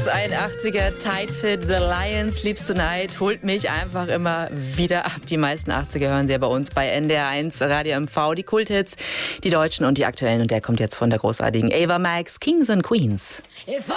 ein 80er Tight-Fit, The Lions, Sleeps Tonight, holt mich einfach immer wieder ab. Die meisten 80er hören Sie ja bei uns bei NDR1 Radio MV. Die Kulthits, die deutschen und die aktuellen. Und der kommt jetzt von der großartigen Ava Max, Kings and Queens. If I